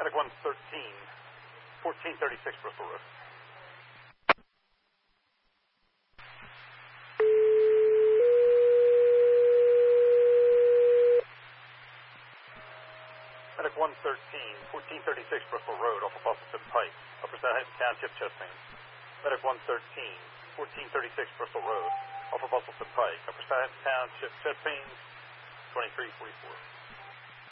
Medic 113, 1436 Bristol Road. Medic 113, 1436 Bristol Road, off of Bustleton Pike, Upper Township, chest pains. Medic 113, 1436 Bristol Road, off of Bustleton Pike, Upper Township, chest pains, 2344.